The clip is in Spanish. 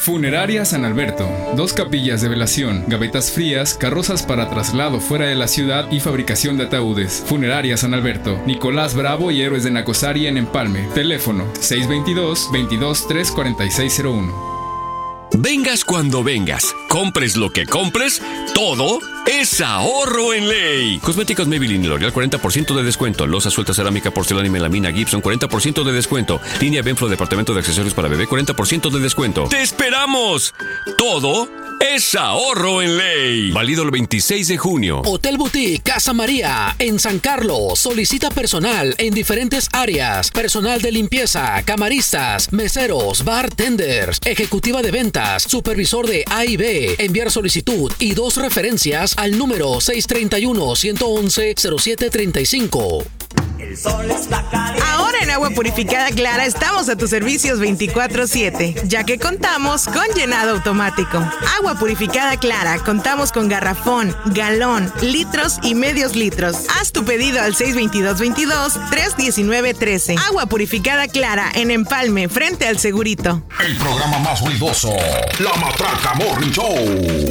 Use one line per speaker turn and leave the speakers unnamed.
Funeraria San Alberto. 2 capillas de velación, gavetas frías, carrozas para traslado fuera de la ciudad y fabricación de ataúdes. Funeraria San Alberto. Nicolás Bravo y Héroes de Nacosari en Empalme. Teléfono 622-22-34601.
Vengas cuando vengas, compres lo que compres, todo es ahorro en ley. Cosméticos Maybelline y L'Oreal 40% de descuento. Loza suelta cerámica, porcelana y melamina Gibson 40% de descuento. Línea Benflo departamento de accesorios para bebé 40% de descuento. ¡Te esperamos! Todo es ahorro en ley. Válido el 26 de junio.
Hotel Boutique Casa María en San Carlos. Solicita personal en diferentes áreas. Personal de limpieza, camaristas, meseros, bartenders, ejecutiva de ventas, supervisor de A y B. Enviar solicitud y 2 referencias al número 631-111-0735.
El sol está caliente. Ahora en Agua Purificada Clara estamos a tus servicios 24/7, ya que contamos con llenado automático. Agua Purificada Clara, contamos con garrafón, galón, litros y medios litros. Haz tu pedido al 622-319-13. Agua Purificada Clara en Empalme, frente al Segurito.
El programa más ruidoso, La Matraca Morning Show.